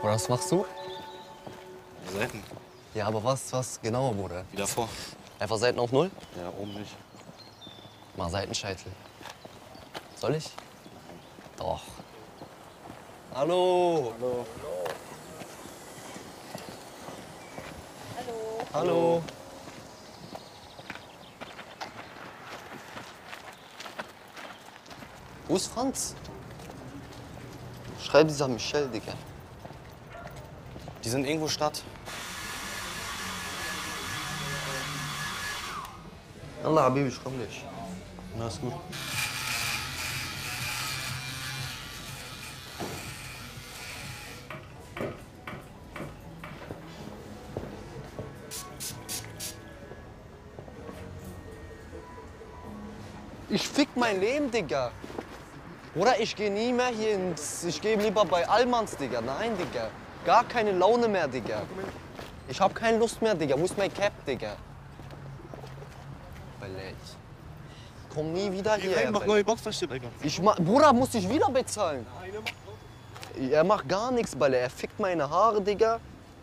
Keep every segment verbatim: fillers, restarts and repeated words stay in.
Bruder, was machst du? Seiten. Ja, aber was, was genau, Bruder? Wieder vor. Einfach Seiten auf Null? Ja, oben nicht. Mal Seitenscheitel. Soll ich? Doch. Hallo. Hallo. Hallo. Hallo. Wo ist Franz? Schreib dieser Michelle, Digga. Die sind irgendwo Stadt. Allah, Habibi, ich komm nicht. Na, ist gut. Ich fick mein Leben, Digga. Oder ich gehe nie mehr hier ins... Ich gehe lieber bei Allmanns, Digga. Nein, Digga. Gar keine Laune mehr, Digga. Ich hab keine Lust mehr, Digga. Wo ist mein Cap, Digga? Bellet. Komm nie wieder Hier, hierher. mach Bellet. neue Boxverschnitt, Alter. Ich ma Bruder, muss ich wieder bezahlen? Er macht gar nichts, Balle. Er fickt meine Haare, Digga.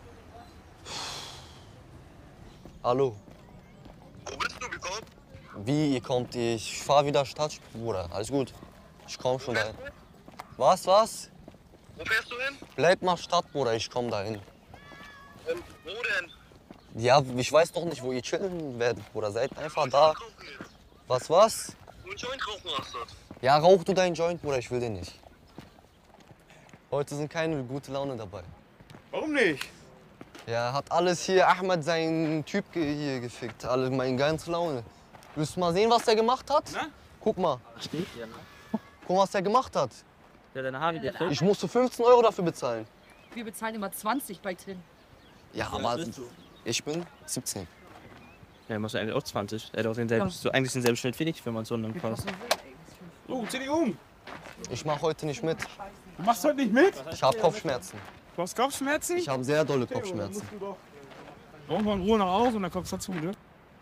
Hallo. Wo bist du gekommen? Wie, ihr kommt? Ich fahr wieder Stadt, Bruder. Alles gut. Ich komm schon dahin. Was, was? Wo fährst du hin? Bleib mal Stadt, Bruder. Ich komm dahin. Und wo denn? Ja, ich weiß doch nicht, wo ihr chillen werdet, Bruder. Seid einfach da. Rauchen jetzt. Was, was? Nur einen Joint rauchen hast dort. Ja, rauch du deinen Joint, Bruder. Ich will den nicht. Heute sind keine gute Laune dabei. Warum nicht? Ja, hat alles hier, Ahmed, seinen Typ ge hier gefickt. Alle, meine ganze Laune. Willst du mal sehen, was der gemacht hat? Na? Guck mal. Steht hier, ne? Guck mal, was der gemacht hat. Der deine Haare wieder fällt. Ich musste fünfzehn Euro dafür bezahlen. Wir bezahlen immer zwanzig bei Tin. Ja, aber ich bin siebzehn. Ja, machst du eigentlich auch zwanzig. Er hat auch denselben, Ja. so eigentlich denselben Schnitt wie ich, wenn man so einen Kurs. Oh, zieh dich um. Ich mach heute nicht mit. Du machst heute nicht mit? Ich habe Kopfschmerzen. Du hast Kopfschmerzen? Ich habe sehr dolle Kopfschmerzen. Irgendwann in Ruhe nach Hause und dann kommst du dazu, ne?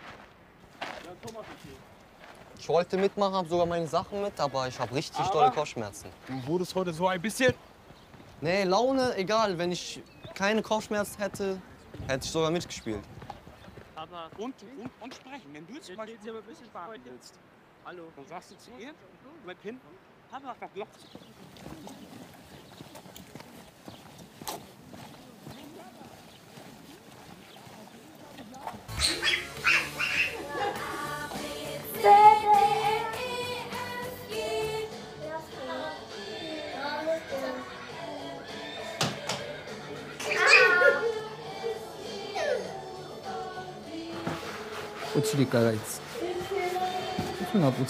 Ich wollte mitmachen, habe sogar meine Sachen mit, aber ich habe richtig dolle Kopfschmerzen. Du wurdest heute so ein bisschen... Nee, Laune, egal. Wenn ich keine Kopfschmerzen hätte, hätte ich sogar mitgespielt. Aber Und, und, und sprechen. Wenn du jetzt zum Beispiel aber ein bisschen warten willst, Hallo. dann sagst du zu ihr, bleib hin, Papa macht das Loch. Ucili Karajic.